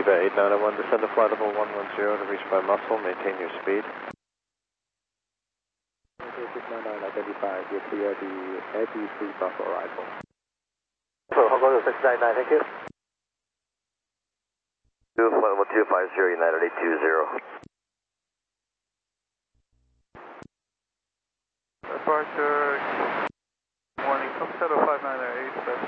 Canada 8901, descend to flight level 110 to reach by muscle, maintain your speed. Okay, 699 identified, you clear the AD3 buffer arrival. So, Hong Kong 699, thank you. Flight level 250, United 820. Departure, morning, come shuttle 598, that's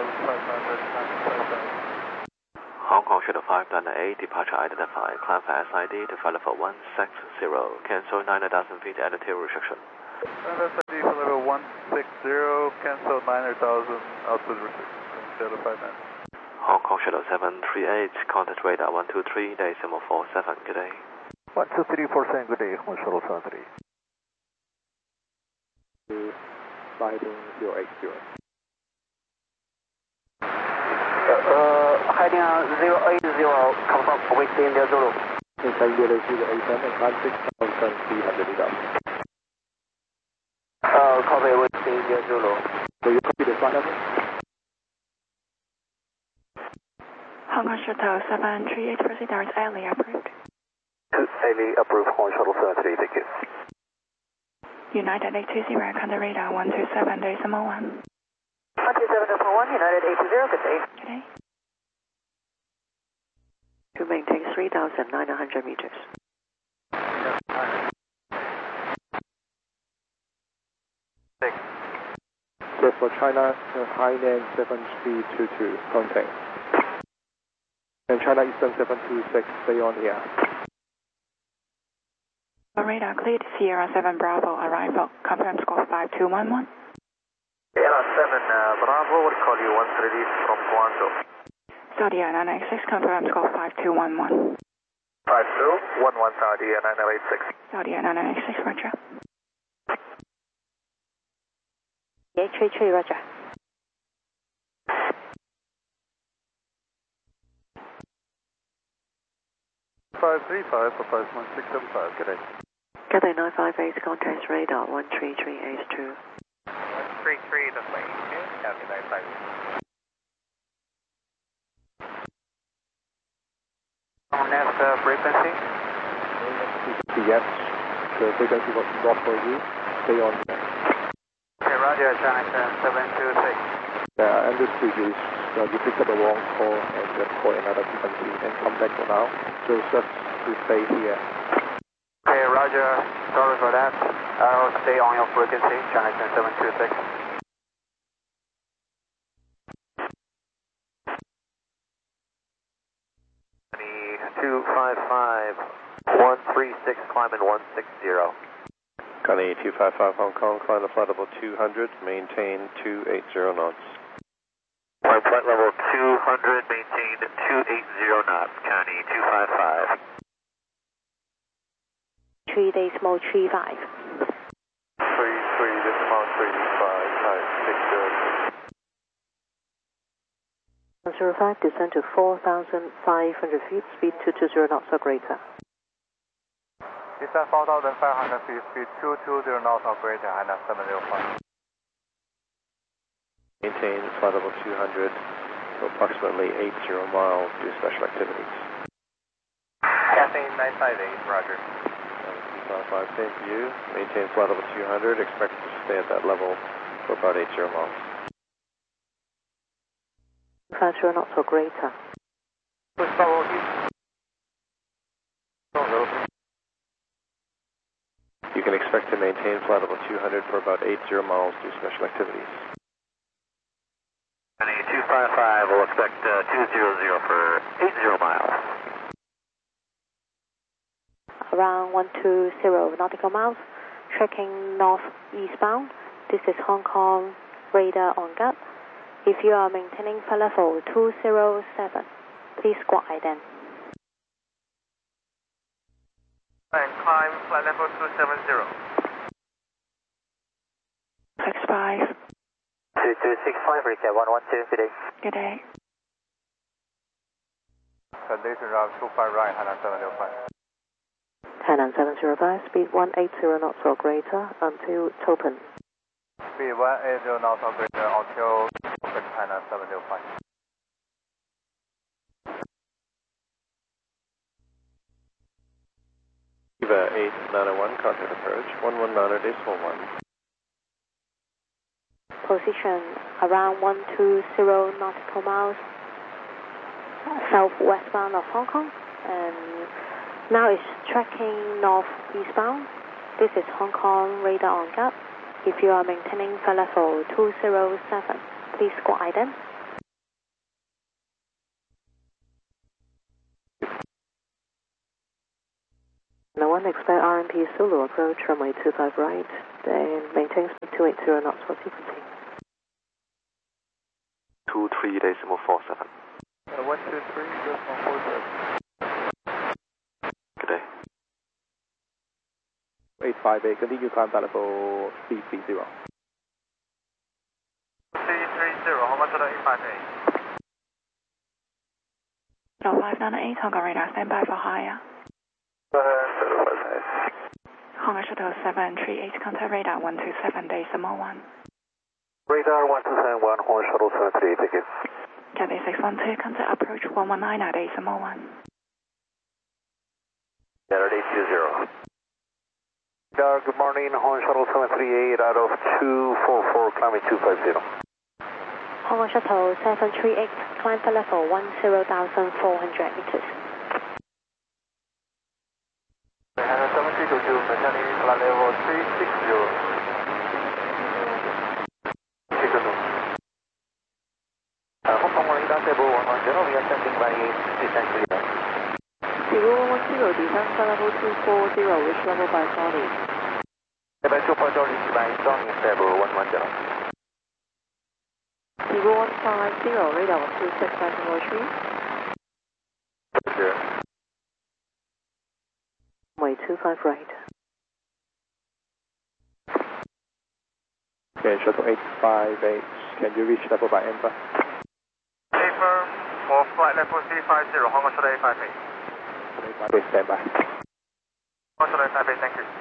2,595. Hong Kong Shuttle 598, departure identified, climb for SID to flight level 160, cancel 9,000 feet altitude restriction. SID for level 160, cancel 9,000 altitude restriction, Shuttle 598. Hong Kong Shuttle 738, contact radar 123.47, good day. 12347, good day, Hong Shuttle 73. Sliding 080. Heading 080, confirm, awaiting India Zulu. Inside India Zulu 87, climb 6,300 meters. Copy, awaiting India Zulu. Will you copy the flight level? Hong Kong Shuttle 738, proceed towards Ali, approved. Ali, approved, Hong Shuttle 73, thank you. United 820, contact radar 127.1. 127.1, United 820, good day. Good day. To maintain 3,900 meters. So for China, Hainan 7322, contact. And China Eastern 726, stay on here. Radar cleared, Sierra 7 Bravo, arrival, confirm score 5211. Sierra 7 Bravo, would call you 130 from Guangzhou. Saudi 996, confirm score 5211. 5211 Saudi 986. Saudi 996, roger. HHA, roger. for 51675, good day. Cathay 958, contact radar 13382. 133, that's my EQ, Cathay 958. Next frequency? Yes, the frequency was blocked for you, stay on here. Okay, roger, China 726. Yeah, and this is you picked up a wrong call and just call another frequency and come back for now. So just to stay here. Okay, roger. Sorry for that. I'll stay on your frequency, China 726. Any 255, 136, climbing 160. Connie 255 Hong Kong, climb the flight level 200, maintain 280 knots. Climb flight level 200, maintain 280 knots, Connie 255. 3 decimal 35. 33 decimal 35, 105, descend to 4,500 feet, speed 220 knots or greater. descend 4,500 feet, speed 220 knots or greater, and 705. Maintain flight level 200 to approximately 80 miles due to special activities. Cathay 958, roger. 255, same for you. Maintain flight level 200, expect to stay at that level for about 80 miles. 50 knots or greater. You can expect to maintain flight level 200 for about 80 miles due to special activities. Connie 255, we'll expect 200 for 80 miles. Around 120 nautical miles, tracking north-eastbound. This is Hong Kong radar on guard. If you are maintaining flight level 207, please squawk then. And climb flight level 270. 65. 2265, recap 112, good day. Good day. Condition route 25 right, Hainan 705. Hainan 705, speed 180 knots or greater until Topen. Speed 180 knots or greater until Hainan 705. 8901, contact approach, 119.1. Position around 120 nautical miles southwestbound of Hong Kong, and now it's tracking northeastbound. This is Hong Kong radar on gap. If you are maintaining flight level 207, please squawk ident. No one expect RMP Zulu approach runway 25 right, then maintain speed 280 knots for sequencing. 23.47. 123.47. Good day. 858, continue climb flight level 330. 330, how much are 858? 598, Hong Kong radar, stand by for higher. Hong Kong Shuttle 738, contact radar 127.1. Radar 1271, Hong Kong Shuttle 738, thank you. Cathay 612, contact approach 119.1. Radar 820. Radar, good morning, Hong Kong Shuttle 738 out of 244, climbing 250. Hong Kong Shuttle 738, climb flight level 10,400 meters. 7322, maintaining flight level 360. Hong Kong radar table 110, we are sending by descent clear. Zero 110, descent flight level 240, reach level by Sony. Level 240 by Sony, table 110. 0150, radar 126.03. Sure. Runway 25 right. Okay, shuttle 858, can you reach level by Emperor? Confirm for flight level 350, Hong Kong Shuttle 858. 858, stand by. Hong Kong Shuttle 858, thank you.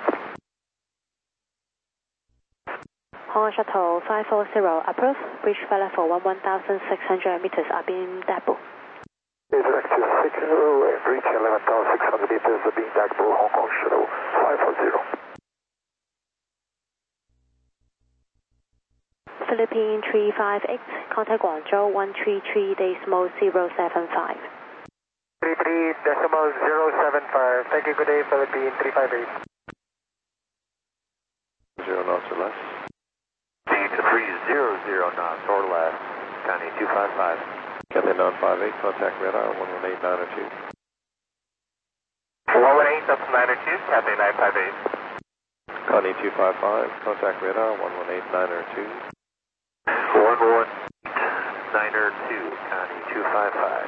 Hong Kong Shuttle 540, approve, reach flight level 11,600 meters, are being depot. Direct to 60 and reach 11,600 meters, being Dagbo, Hong Kong Shuttle 540. Philippine 358, contact Guangzhou 133.075. 33.075, thank you, good day, Philippine 358. 0 knots or less. Speed to 300 knots or less, County 255. Cathay 958, contact radar 118.902. 118, that's 902, Cathay 958. Connie 255, contact radar 118.902. 118.902, County 255.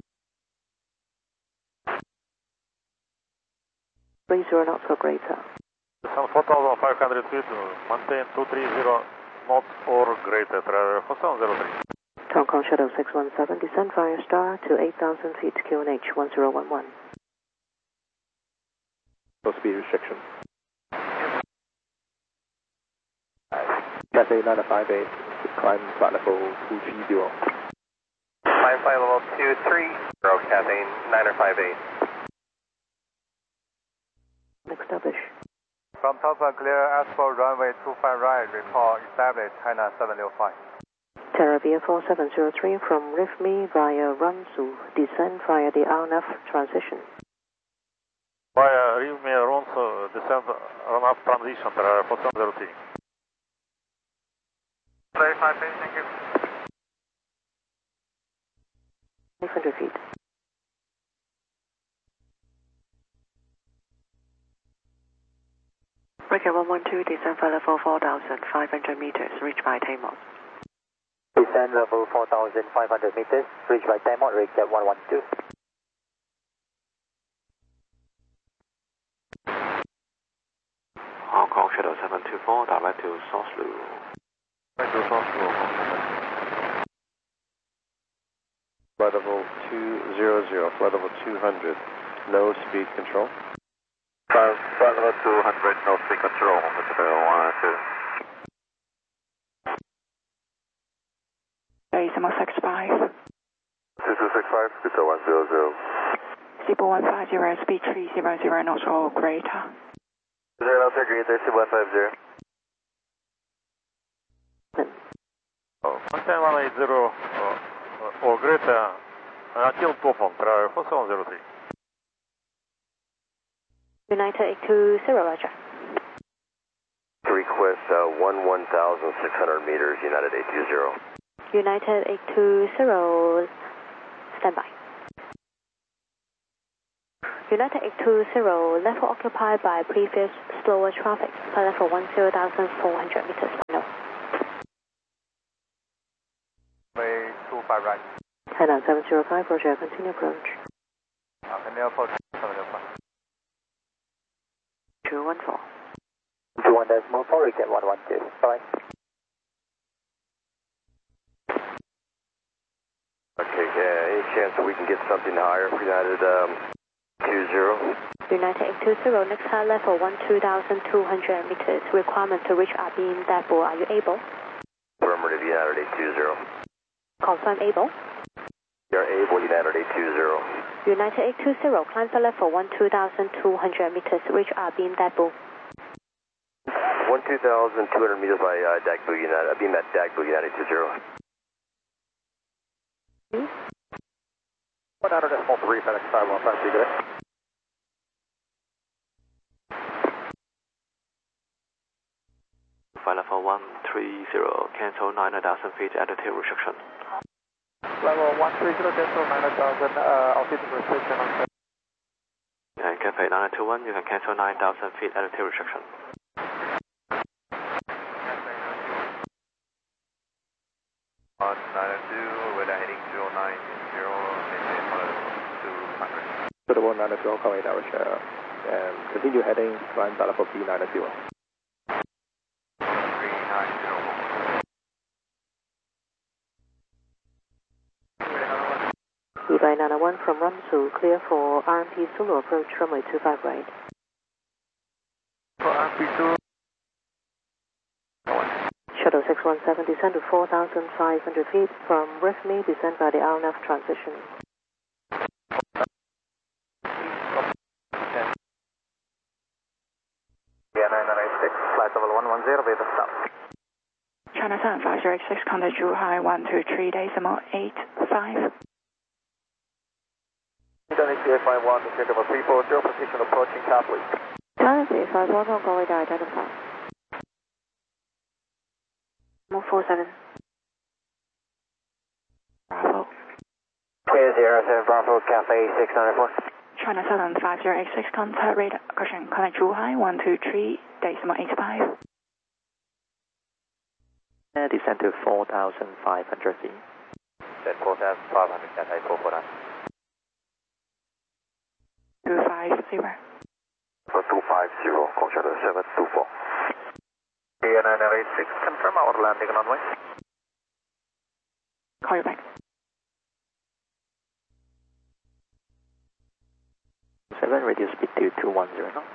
30 knots or greater. Some 4,500 feet, maintain 230 knots or greater, for 703. Hong Kong Shuttle 617, descend via star to 8,000 feet, QNH 1011. No speed restriction. Cathay 958, climb flight level 230. Climb flight level 230, Cathay 958. Establish. From Tulsa clear, asphalt runway 25 right, report established, China 705. Terra Via 4703 from RIFME via Runsu, descend via the RNF transition. Via RIFME Runsu, descend run-up transition, Terra 4703. 35 feet, thank you. 500 feet. Breaker 112, descend flight level 4,500 meters, reached by Tamos. Descend level 4,500 meters, reached by Tamot, reach at 112. Hong Kong Shuttle 724, direct to Southlu. Flight level 200, flight level 200, no speed control. Flight level 200, no speed control, Mr. 112. Decimal 65. 2265, Mr. 100. Decibel 150, speed 300 knots or greater. 0 Greater, Decibel 150. Contact 180 or greater, until platform, prior 4703. United 820, roger. Request 1,600 meters, United 820. United 820, standby. United 820, level occupied by previous slower traffic, level 10,400 meters final. Way 25 right. China 705, roger, continue approach. Continue approach 705. 214. 21.4, you get 112. Bye. Okay, any chance that we can get something higher for United 20? United 820, next high level 12,200 meters, requirement to reach Abin Depot, are you able? Affirmative, United 820. Confirm able? You're able, United 820. United 820, climb for level 12,200 meters, reach Abin Depot. 1,200 meters by Dagbu United, beam at Dagbu United 20. 100.3, FedEx 515, good. Flight level 130, cancel 9,000 feet altitude restriction. Level 130, cancel 9,000, altitude restriction on And Cathay 921, you can cancel 9,000 feet altitude restriction. On 902, weather heading 090, maintain 200. Suitable 912, coming direction, and continue heading, climb level B90. 291 from Ramsu, clear for RMP Zulu approach runway 25 right. For RP2. Shuttle 617, descend to 4,500 feet. From with me, descend by the RNF transition. Yeah, 996, flight level 110, Beta stop. China 75086, contact Zhuhai 123.85. Indonesia 851, descend over 340, position approaching Copley. China 351, Hong radar identified. 147. Bravo. Clear 07 Bravo, Cafe 694. China 75086, contact radar, contact Zhuhai 123.85. Descend to 4,500 feet. Descend 4,500, Cathay 449. 250. 250, call shuttle 724. Clear 986, confirm our landing runway. Call you back. 7, radio speed to 210 knots.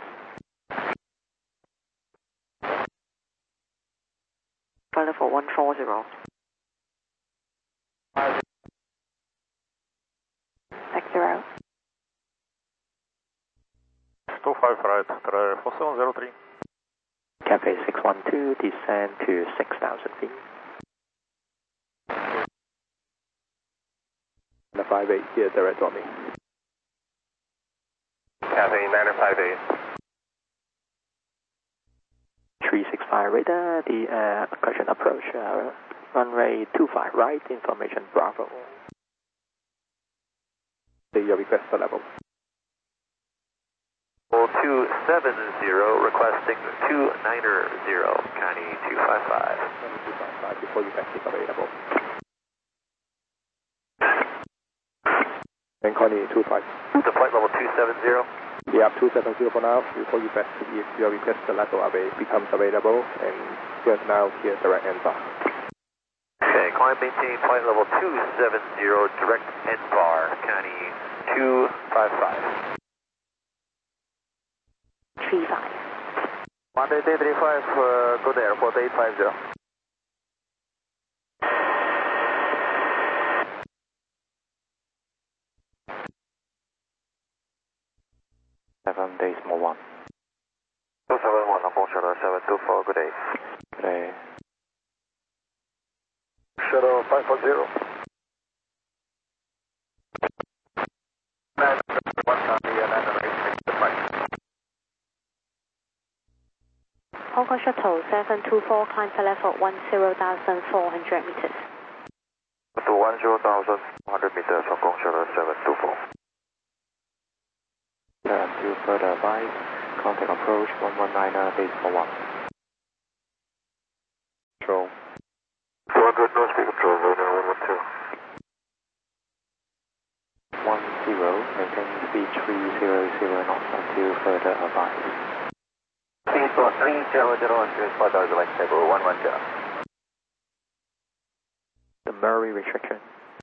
Flight level 140. 60. 25 right, try 4703. Cafe 612, descend to 6,000 feet. The 58 here, direct on me. Cafe 958. 365 radar, the question approach, runway 25 right, information Bravo. Your request level. 270, requesting 290, County 255. 255 before you back is available. And Connie 25. The flight level 270. Yeah, 270 for now. Before you back, if your request level becomes available, and just now here direct NVAR. Okay, climb maintain flight level 270, direct NVAR, County 255. 35. Monday 35, go to airport 850. 7.1. 271 Hong Kong Shuttle 724, good day. Good day. Shuttle 540. Hong Kong Shuttle 724, climb for level 10,400 meters. To 10,400 meters, Hong Kong Shuttle 724. Until further advice, contact approach 119 base for 1. Control. 200 no speed control, Runway 112. 10, maintain speed 300 knots until further advice. Speed 300, spot advice table 110. The Murray restriction.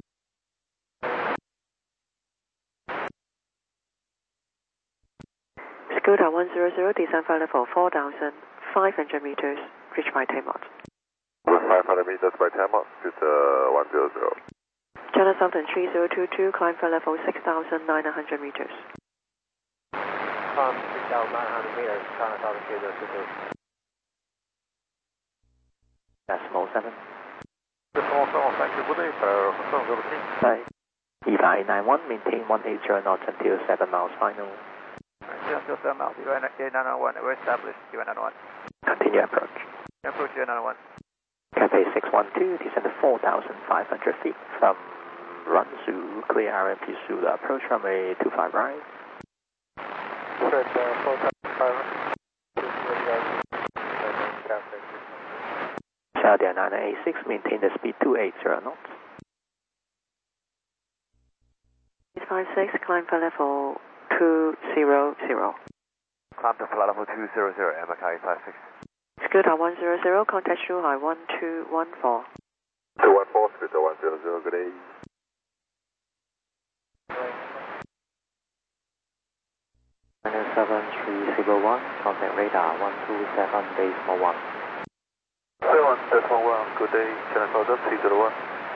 Scuba 100, descend flight level 4,500 meters, reach by 10 knots. 500 meters by 10 knots, to 100. China Southern 3022, climb flight level 6,900 meters. 6,900 meters, China Southern 3022. Decimal 7. Thank you, good day, sir. Hong Kong 03. Eli 91, maintain 180 knots until 7 miles final. Until 7 miles, UN901, we're established, UN901. Continue approach. Approach UN901. Cathay 612, descend to 4,500 feet from Runsu, clear RMP Sula, approach runway 25 right. Stretch 4,500. Saudia 986, maintain the speed 280 knots. 56, climb for level 200. Climb to flight level 200, MKI 56. Scuba 100, contact Shanghai 1214. 214, Scuba 100, good day. China 7301, contact radar 127 base for 1. 7.1, good day, China Southern 301.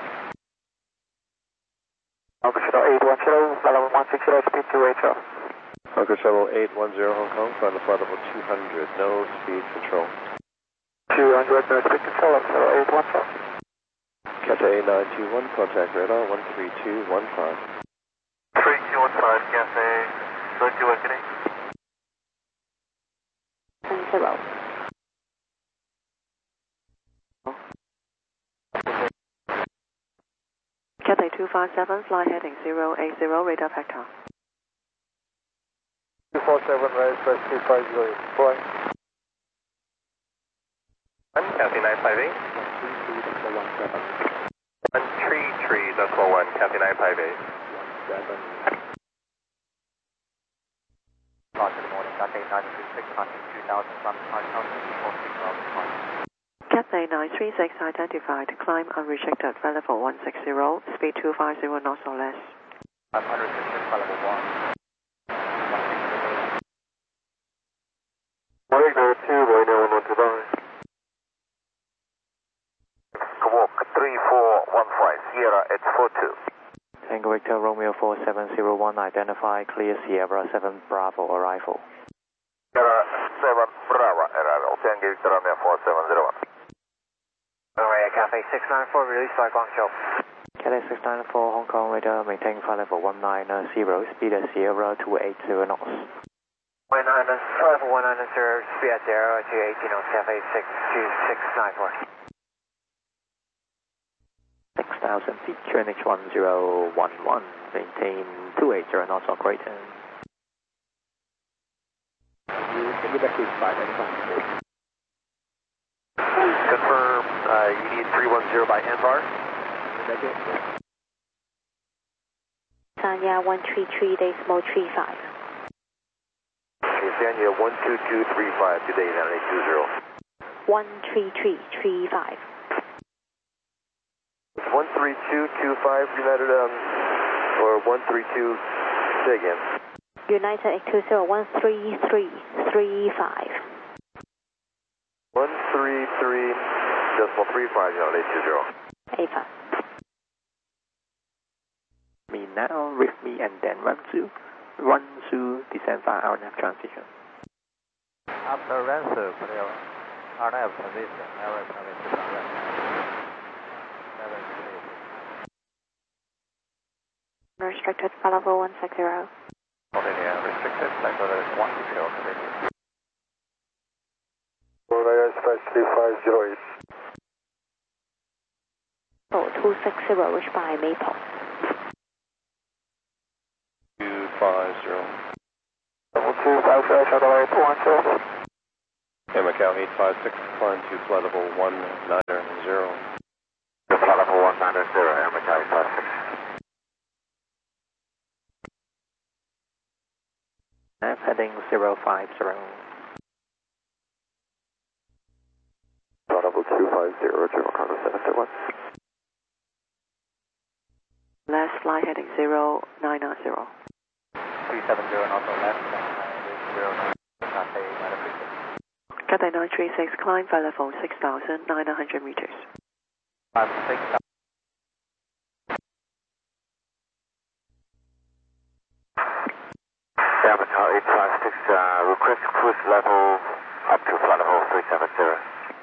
Hong Kong Shuttle 810, flight level 160, speed 280. Hong Kong Shuttle 810 Hong Kong, flight level 200, no speed control. 200, no speed control, Shuttle 810. Cathay 921, contact radar 13215. 3215, Cathay 921, good day. 10. Cathay 257, fly heading 080, radar vector. 247, right, press 250, boy. Cathay 958. 133, decimal 1, Cathay 958. Good morning, Cathay 936, contact 2,000 from 5,000, Cathay 936 identified, climb unrestricted, flight level 160, speed 250 knots or less. 506, flight level 1. Boeing 2, Boeing 115. Squawk 3415, Sierra X42. Tango Victor Romeo 4701, identify clear Sierra 7 Bravo arrival. Sierra 7 Bravo arrival, Tango Victor Romeo 4701. Alright, Cathay 694, release by Guangzhou. Cathay 694 Hong Kong radar, maintain flight level 190, speed at Sierra 280 knots. 190, 190, speed at 0 to 18 knots, Cathay 62694. 6,000 feet, QNH 1011, maintain 280 knots or greater. Can you back to 5 Confirm, you need 310 by NVAR. Sanya 133.35. Sanya 12235, today 9820. 133.35. 13225 United, or 132, say again. United 820 133.35. 133.35, United 820. 85. Me now, with me and then run to Ransu, descend via RNAV transition. After Ransu, clear. RNAV transition, RNAV transition on right. 7 Restricted, flight level 160. Continue, restricted, flight level 160, continue. Royal Express 3508. 260, reached by Maple. 250. Level 250, shuttle 810. Air Macau 856, climb to flight level 190. Flight level 190, Air Macau 856. Heading 050. Flight level 250, German Congo 771. Last flight heading 090. 370, also left, 09, Cathay 936. Cathay 936, climb flight level 6,900 meters. 6,000. Air Macau 856, request cruise level up to flight level 370.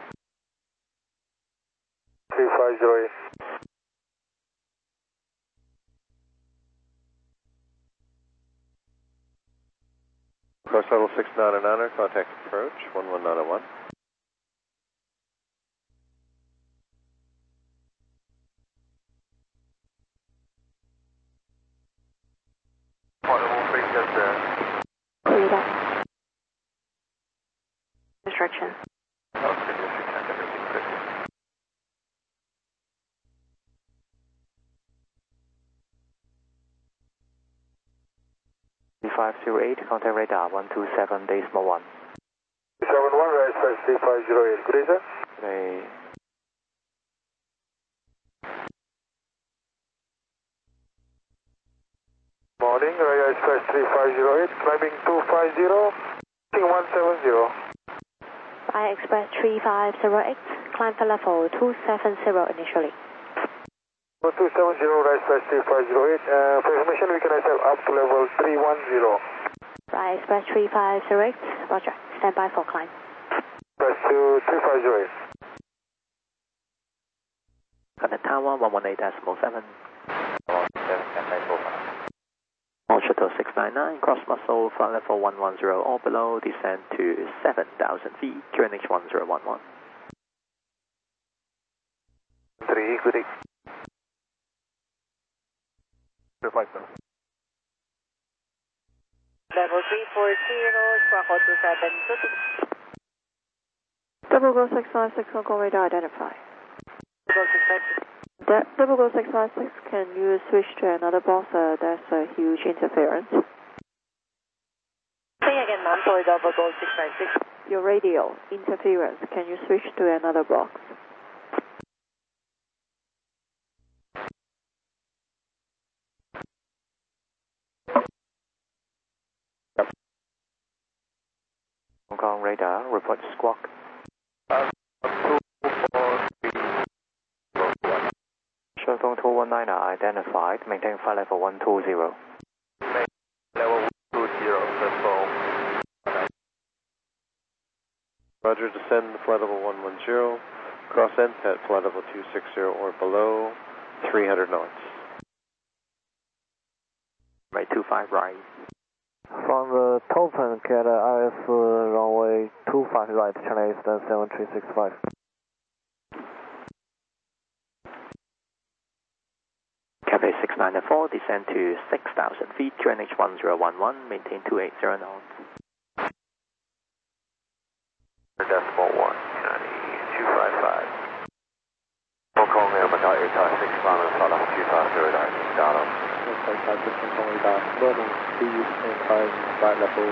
3508. Cross level 699, contact approach 11901. Portable 370. Clear. Instruction. Okay, restricted. 508, contact radar 127.1. 71, Royal Express 3508. Good day, sir. Today, Morning, Royal Express 3508, climbing 250, 170. Fly Express 3508, climb for level 270 initially. 270, Royal Express 3508. For information, we can accept up to level 310. Fly Express 3508, roger. Stand by for climb. Express to 3508. Contact Tower 118.7. Cathay 45. All shuttle 699, cross muscle, flight level 110 or below, descend to 7,000 feet, QNH 1011. 3, good day. 250. Level 340, Squawk 27. Double Go 656, local radar identified. Double Go 656, can you switch to another box? That's a huge interference. Say again, ma'am, sorry, Double Go 656. Your radio interference, can you switch to another box? Hong Kong radar, report squawk. Shuttle 219 identified, maintain flight level 120. Level 120, control. Roger, descend flight level 110, cross end at flight level 260 or below, 300 knots. Right 25 right. From the Topen, get IS runway 25 right, China Eastern 7365. Cathay 694, descend to 6,000 feet, QNH 1011, maintain 280 knots. Decimal 1, 255. Hong Kong Air Macau 856, flight level 250, Dallas. Hong Kong radar, learning speed and climb flight level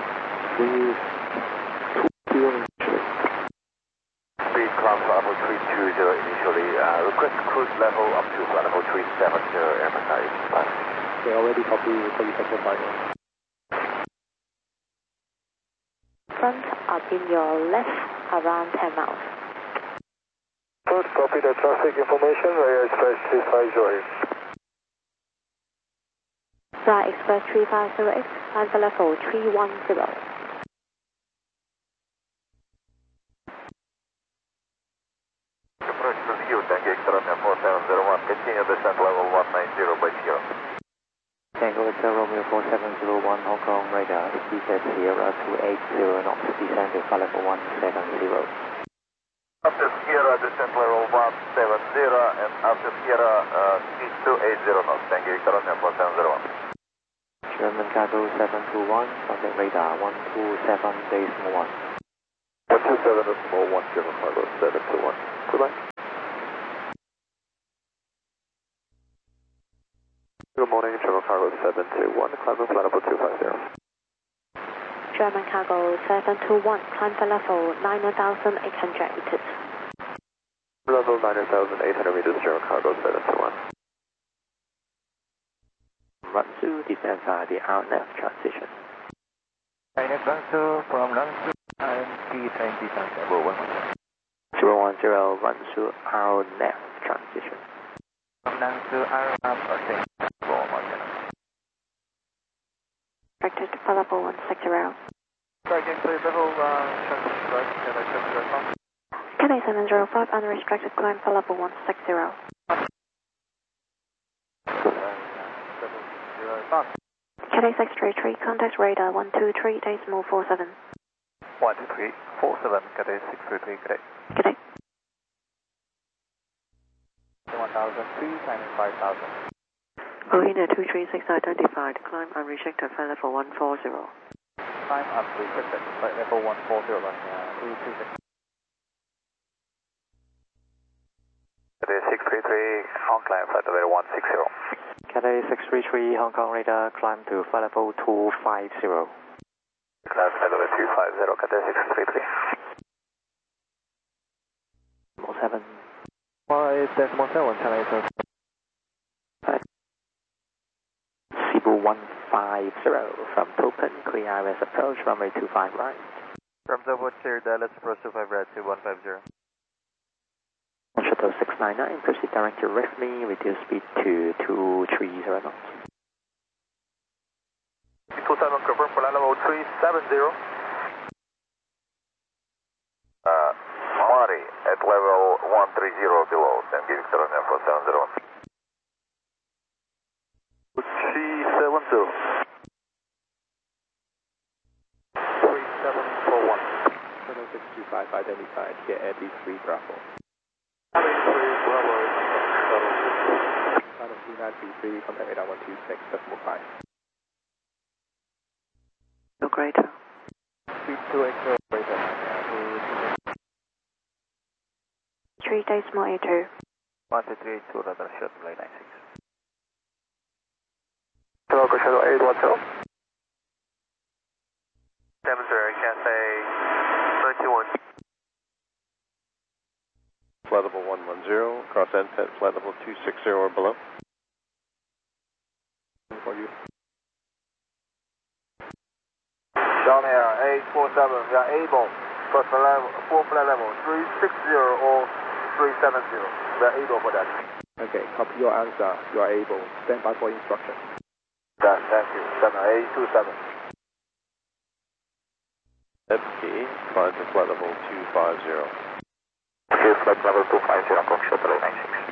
320 initially. Speed climb flight level 320 initially. Request cruise level up to flight level 370, Air Macau 856. They already copy for final. Front up in your left, around 10 miles. Good, copy the traffic information, Royal Express 3508. Fly Express 350X, climb for level 310. Approach to view, Tango Victor Romeo 4701, continue descent level 190 by zero. Tango Victor Romeo 4701, Hong Kong radar, speed at Sierra 280 knots, descend to flight level 170. After Sierra, descent level 170, and after Sierra, speed 280 knots, Tango Victor Romeo 4701. German Cargo 721, contact radar 127.1. 127.1, German Cargo 721. Goodbye. Good morning, German Cargo 721, climb for flight level 250. German Cargo 721, climb for level 9,800 meters. Level 9,800 meters, German Cargo 721. Ransu, descend via the RNF transition. Ransu from Ransu, IMT 20 level 110. 010, Ransu RNF transition. From Ransu, RNF transition, level 110. Directed to flight level 160. Sorry, again, please, level transition right, and I check the response. Cathay 705, unrestricted climb for level 160. Cathay 633, contact radar 123, decimal 47. 123, 47, Cathay 633, Cathay. Cathay. 1003, timing 5000. Ohina 236 identified, climb unrestricted, flight level 140. Climb unrestricted, flight level 140, running 226. Cathay 633, on climb flight level 160. Cathay 633, Hong Kong radar, climb to flight level 250. Climb flight level 250, Cathay 633. 7. 5.7, China Cebu 150 from Topen, clear ILS approach, runway 25 right. From Zobot clear, Dallas approach 25 right to 150. Shuttle 699, proceed direct to Ripley, reduce speed to 230 knots. 27, confirm for level 370. Mari at level 130 below, San Victor Romeo 4701. 370. 3741. Shuttle 625 identified, here at B3 Bravo. China 3933, contact radar 126, decimal 5. No greater. Speed 280, radar 3 decimal 82. 12382, radar shuttle 896. Hello, Shuttle 810. 70, Cathay 91. Flight level 110, cross NPET, flight level 260 or below. For you. Down here, 847, we are able, for flight level 360 or 370. We are able for that. Okay, copy your answer. You are able. Stand by for instruction. Done, thank you. 7827. FT, climb to flight level 250. Okay, flight level 250, Hong Kong Shuttle 896.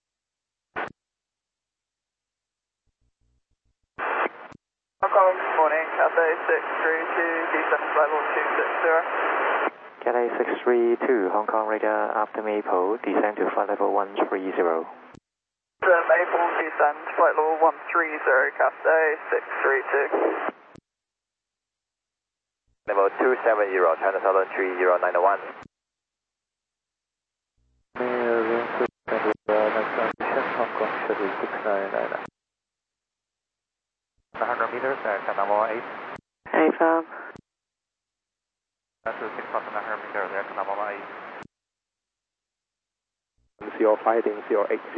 Hong Kong, morning, Cathay 632, descend level 260. Cathay 632, Hong Kong radar after Maple, descend to flight level 130. Maple, descend flight level 130, Cathay 632. Level 270, China Southern 3091. Hong Kong Shuttle 699. 100 meters, Kanama 8. Hey, firm. That's 6,900 meters, Kanama 8. CO fighting 080.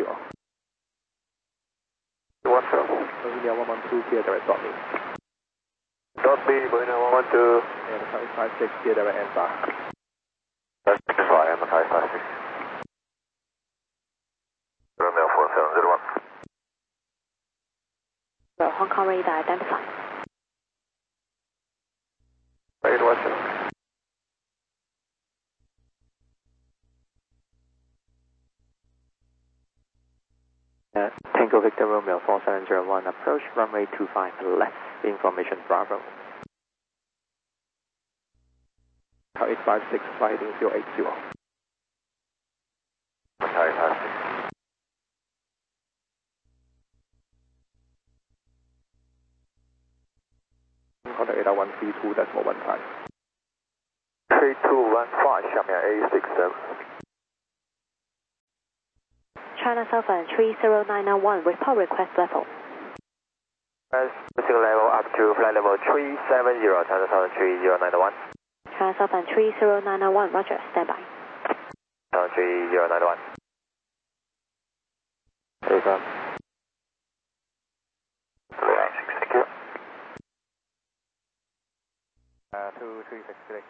What's up? India 112, clear direct dot me. Dot B, Boeing 112. And 556, clear direct answer. That's 65, I'm 556. Romeo 4701. Hong Kong radar identified. Right, Washington. Tango Victor Romeo 4701, approach runway 25 left, information Bravo. Tower 856, flighting 080. Tower 856. Contact radar 132.15. 3215, Xiamen A67. China Southern 30991, report request level. Request level up to flight level 370, China Southern 30991. China Southern 30991, roger, standby. Southern 30991. Over. Thank you. 2363.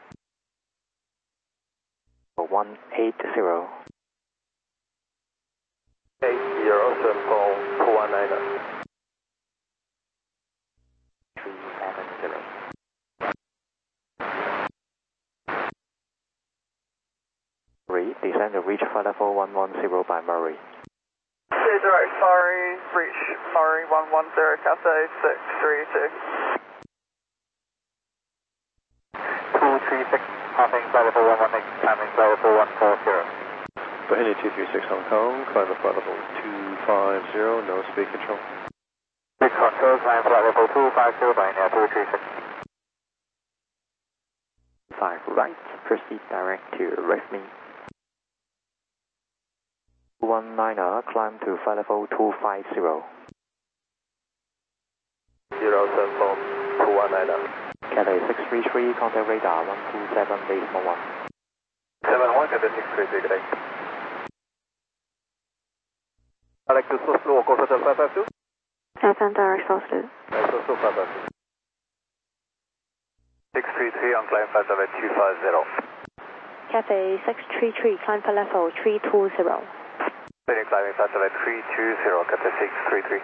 180. 8074 370. Descend to reach flight level 110 by Murray. Direct, sorry, reach Murray 110, Cathay 632. 236, hopping flight level 118, climbing flight level 140. India 236 Hong Kong, climb flight level 250, no speed control. Speed control, climb flight level 250 by India 236. 5 right, proceed direct to REFME. 219er, climb to flight level 250. 074 219er. Cathay 633, contact radar 127, base 1. 71, Cathay 633, good day. Alex Oslo, go to 552. FM direct Oslo. Alex Oslo 552. 633 on climb flight level 250. Cathay 633, climb for level 320. Climbing flight level 320, Cathay 633.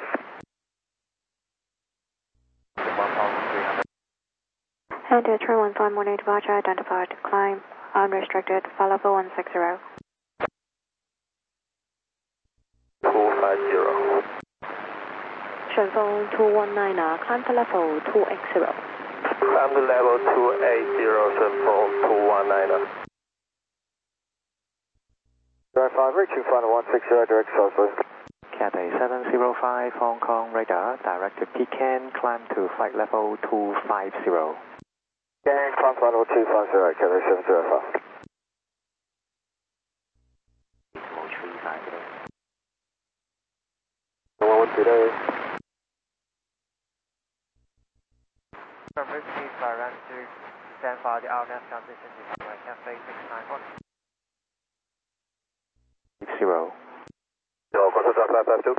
1,300. And to turn 15 morning departure identified, climb unrestricted, flight level 160. 250. 顺风 219er, climb for level 280. Climb to level 280, Sunfall 219er. Direct 5, reaching final 160, direct southwest. Cathay 705, Hong Kong radar, direct to Pecan, climb to flight level 250. Gang, climb flight level 250, Cathay 705. 1 today. From Richmond by Ram 2, stand by the RNAV transition to Cathay 691. 60. Go to 552.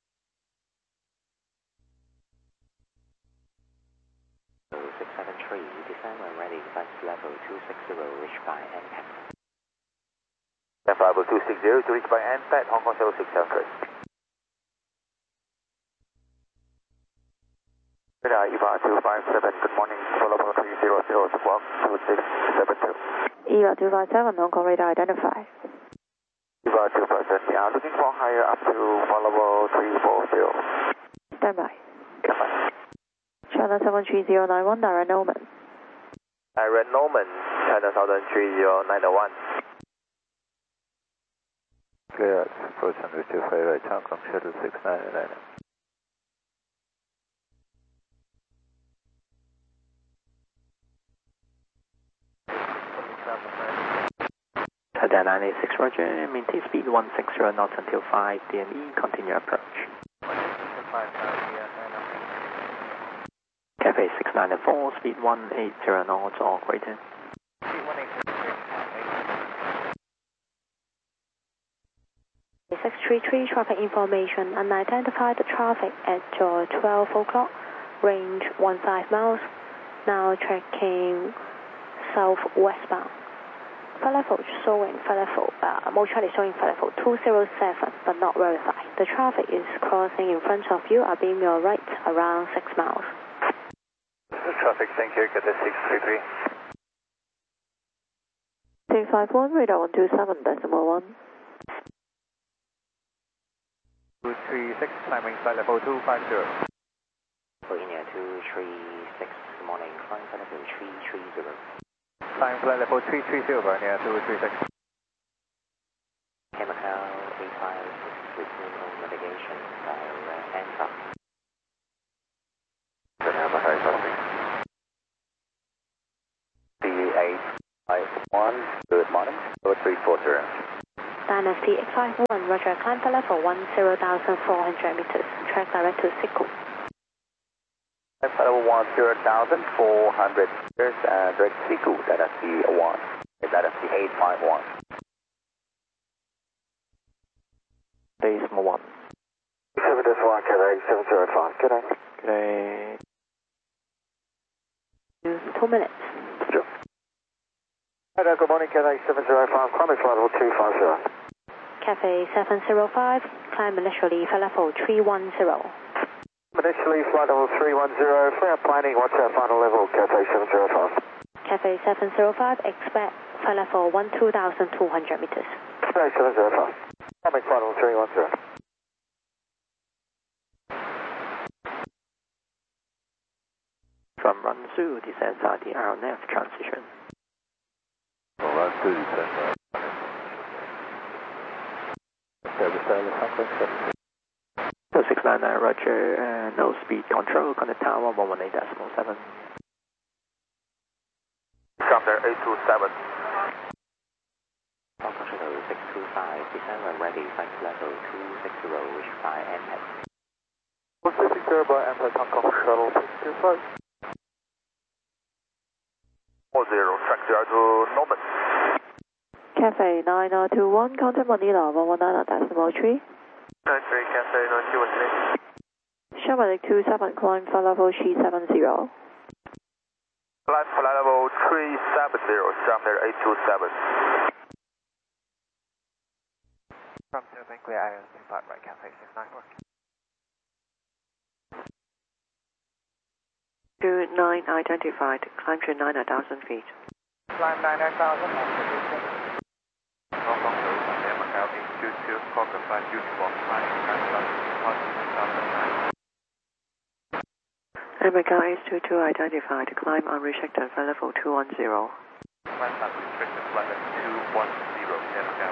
So 673, descend when ready, flight level 260, reach by NPAT. 260 to reach by NPAT, Hong Kong 0673. Radar EVA 257, good morning, follow 300, squawk 2672. EVA 257, Hong Kong radar identified. EVA 257, yeah, looking for higher up to follow 340. Standby. Standby. China 73091, direct Norman. Direct Norman, China Southern 30901. Clear, approach under 258, Hong Kong Shuttle 699. Cathay 986, roger, maintain speed 160 knots until 5 DME, continue approach. Cathay 694, speed 180 knots or greater. 633 traffic information, unidentified traffic at 12 o'clock, range 15 miles, now tracking southwestbound. Flight level showing flight level, Mo Charlie showing flight level 207, but not verified. The traffic is crossing in front of you. I'll beam your right around 6 miles. Traffic, thank you. Get the 633. 251, radar 127.1. 236, climbing flight level 250. India 236, good morning, climb flight level 330. Climb flight level 330, India 236. Macau 856, resume on navigation by Antra. Have a high traffic. C851, good morning, 340. Dynasty 851, roger, climb flight level 10,400 meters. Track direct to Siku. Level 10,400 meters, direct Siku, Dynasty 1, Dynasty 851. Decimal 1. 7-1, Quebec 705, good day. Good day. 2 minutes. Sure. Good morning, Quebec 705, climbing flight level 250. Cafe 705, climb initially flight level 310. Initially flight level 310, free up planning, what's our final level, Cafe 705? Cafe 705, expect flight level 12,200 meters. Cafe 705, climbing flight level 310. From Ransu, descend at the RNF transition. Ransu, descend at 699, roger, no speed control, contact tower 118.7. Come there, 827. Falcon Shuttle 625, descend when ready, flight level 260, reach by MPEG. 260 by MPEG, Hong Kong Shuttle 625. 40, track 0 to Norman. Cafe 9021, contact Manila 119.3. 93, Cafe 9213. Shamanic 27, climb flight level 370. Climb flight level 370, jump there 827. From Survey Clear Island, depart right, Cafe 694. 29 identified, climb to 9,000 feet. Climb 9,000, Hong Kong Road, Macau 822, corporate flight usual, flying Macau 822 identified, climb unrestricted flight level 210. Climb unrestricted flight level 210, Macau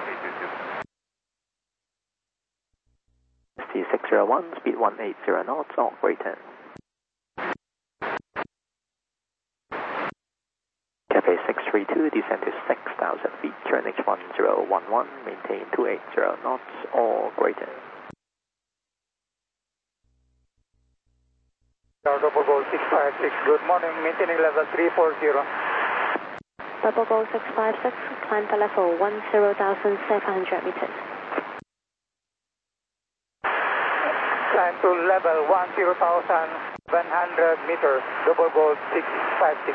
822. ST601, speed 180 knots, on grade 10. Cafe 632, descend to 6,000 feet, turn H1011, maintain 280 knots, or greater. Double Gold 656, good morning, maintaining level 340. Double Gold 656, climb flight level 10,700 meters. Climb to level 10,700 meters, Double Gold 656.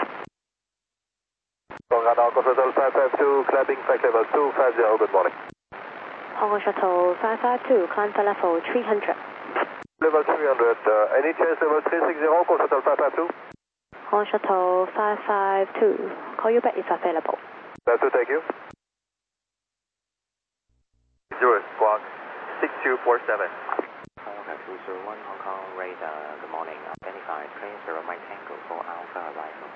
Hong Kong Shuttle 552, climbing flight level 250, good morning. Hong Kong Shuttle 552, climb flight level 300. Level 300, any chance level 360, Hong Kong Shuttle 552? Hong Kong Shuttle 552, call you back if available. That's it, thank you. 0 squawk 6247. Hong Kong 201, Hong Kong radar, good morning, identified, train 0 Mike Tango for Alpha arrival.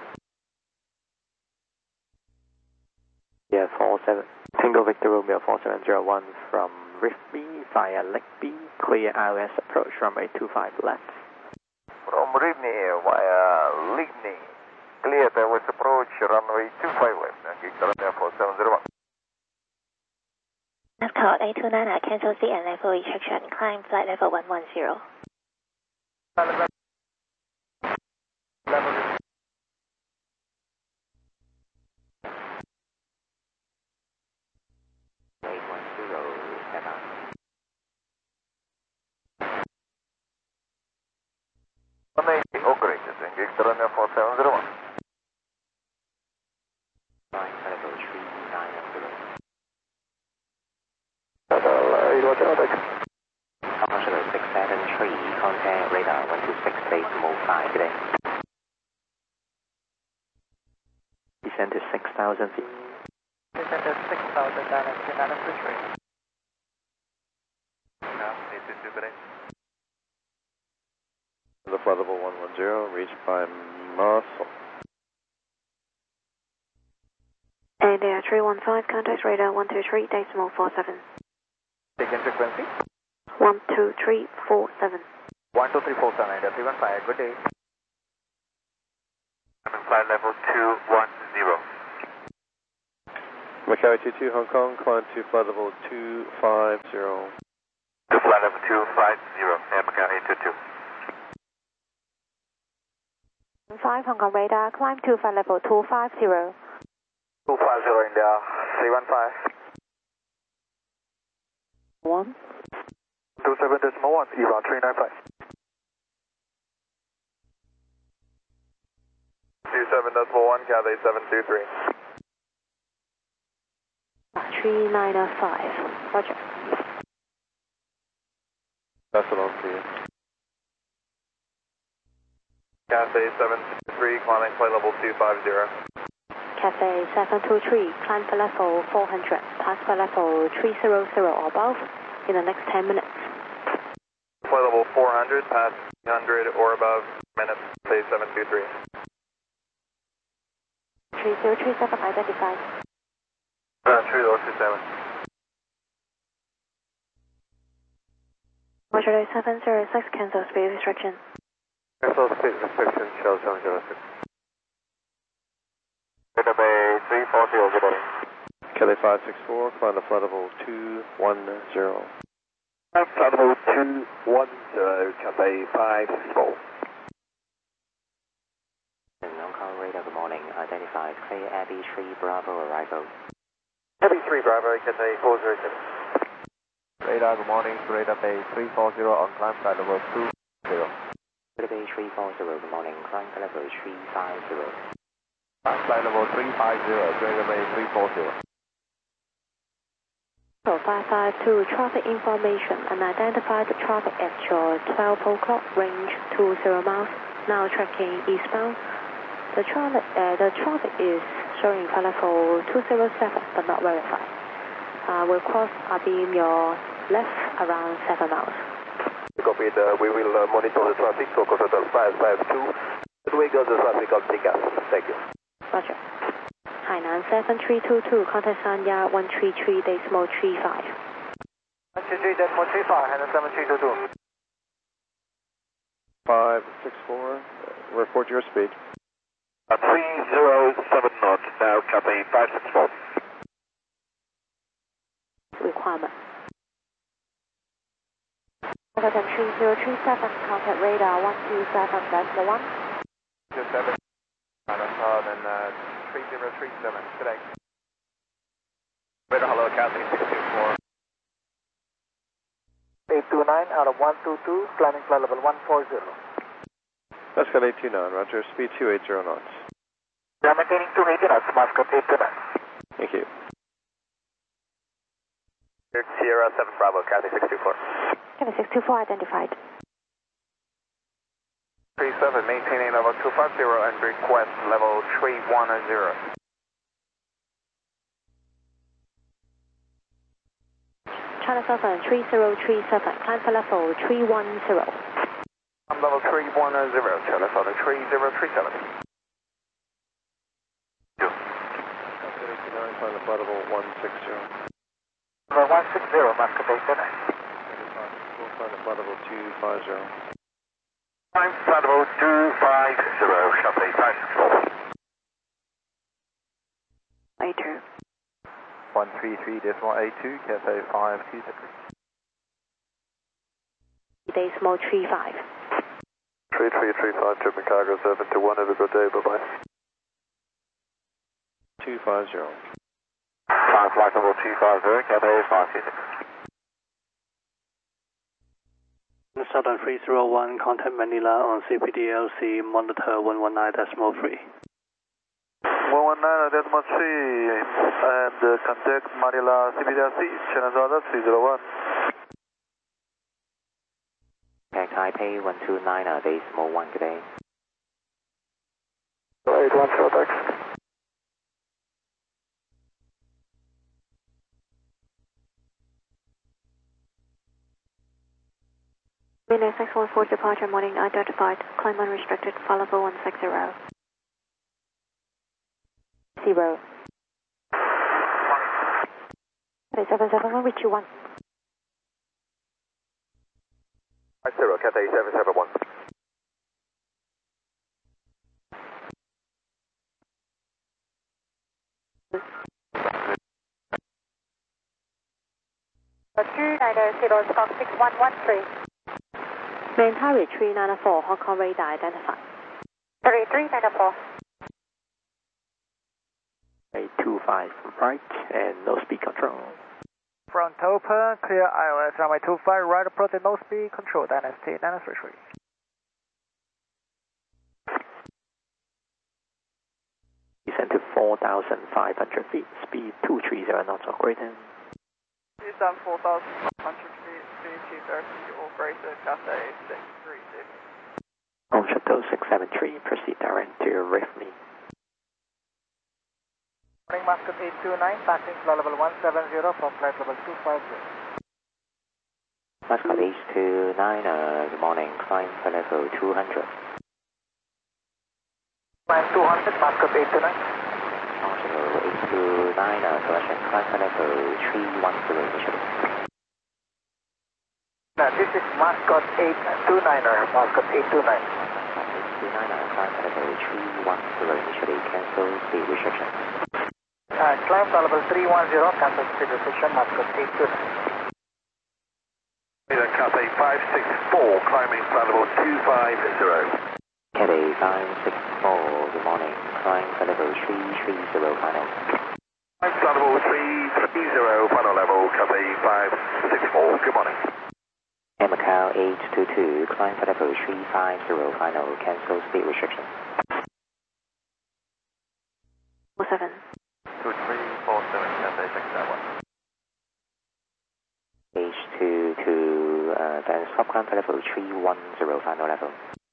Yeah, 47. Tango Victor Romeo 4701 from Rifby via Ligby, clear ILS approach runway 25 left. From Ribney via Ligny, clear ILS approach runway 25 left. Victor Romeo 4701. Call 829 cancel seat and level restriction, climb flight level 110. Operated, Victor Romeo 4701. Flying level 390. Roger, descend to 6,000 feet. Descend to 6,000, direction 923. The flight level 110, reached by Muscle. And 315, contact radar 123, decimal 47. Taken frequency? 12347. 12347, 315, good day. I'm in flight level 210. Macau 22, Hong Kong, climb to flight level 250. To flight level 250, Air Macau 822. 5 Hong Kong radar, climb to flight level 250. 250 India, 315. 1. 27.1, EVA 395. 27.1, Cathay 723. 395, roger. Pass it on to you. Cathay 723, climbing flight level 250. Cathay 723, climb for level 400, pass for level 300 or above in the next 10 minutes. Flight level 400, pass 300 or above, minutes, say 723. 3037 identified. 3027. Roger 706, cancel speed restriction. Cancel speed restriction, Shell 706. Delta Bay 340, good day. Kelly 564, climb to flight level 210. Flight level 210, Cathay 564. Hong Kong radar, good morning. Identified clear Abbey 3 Bravo arrival. Abbey 3 Bravo, Cathay 407. Radar, good morning. Radar Bay 340 on climb flight level 20. Radar Bay 340, good morning. Climb level 350. Flight level 350, Radar Bay 340. So 552, traffic information, unidentified traffic at your 12 o'clock, range 20 miles, now tracking eastbound. The traffic is showing flight level 207, but not verified. We'll cross abeam your left around 7 miles. Copy, we will monitor the traffic, so contact 552. We got the traffic on pickup. Thank you. Roger. Hainan 7322, contact Sanya 133.35. 133.35, Hainan 7322. 564, report your speed. 307 knots, now Cathay 564. Requirement. Contact 3037, contact radar 127.1. 27, and 3037, today. Radar, hello, Cathay 624. 829 out of 122, climbing flight level 140. Muscat 829, roger, speed 280 knots. We are maintaining 280 knots, Muscat 829. Thank you. Sierra 7 Bravo, Cathay 624. Cathay 624 identified. 37, maintaining level 250 and request level 310. China Southern 3037, climb for level 310. I'm level 310, China Southern 3037. Climb to flight level 160. Level 160, Muscat 829. Climb to flight level 250. Climb flight level 250, Cathay 564. 82. 133.82, Cathay 526. Decimal 35. 3335 to Chicago 721, have a good day, bye-bye. 250. Flight level 250, Cathay 526. Southern 301, contact Manila on CPDLC, monitor 119.3. 119.3, and contact Manila CPDLC, China Southern 301. Taipei 129, decimal 1, good day. 81 Celtics. Venus 614 departure morning identified. Climb unrestricted, follow 160. 0. 771, reach you 1. 50, Cathay 771. Stock 6113. Main target 394, Hong Kong radar identified. 3394. 25 right and no speed control. Front open, clear ILS runway 25, right approach and no speed control, Dynasty 933. Descend to 4,500 feet, speed 230 knots or greater. Descend 4,500 feet, speed 230 or greater, Cathay 630. On shuttle 673, proceed direct to Rifme. Morning, Muscat 829, passing flight level 170 from flight level 250. Muscat 829, good morning, climb flight level 200. Climb 200, Muscat 829. On shuttle 829, correction, climb flight level 310 initially. This is Muscat 829er, Muscat 829. 829, climb flight level 310 initially, cancel speed restriction. Climb flight level 310, cancel speed restriction, Muscat 829. Cathay 564, climbing flight level 250. Cathay 564, good morning, climb flight level 330 final. Flight level 330, final level, Cathay 564, good morning. Macau 822, climb flight level 350 final, cancel speed restriction. 47. 2347, Cathay 691. H22, then stop climb flight level 310 final level.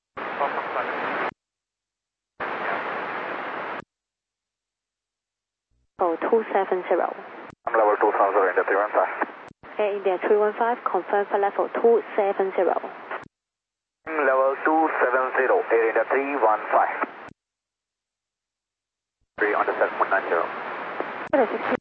Oh, 270. I'm level 2,000, India 315. Air India 315, confirm for level 270. Level 270, Air India 315. 3 on the 790.